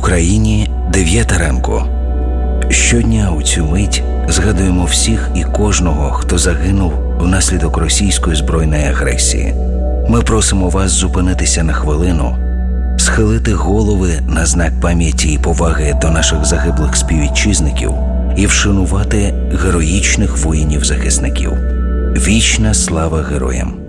Україні 9 ранку. Щодня у цю мить згадуємо всіх і кожного, хто загинув внаслідок російської збройної агресії. Ми просимо вас зупинитися на хвилину, схилити голови на знак пам'яті і поваги до наших загиблих співвітчизників і вшанувати героїчних воїнів-захисників. Вічна слава героям!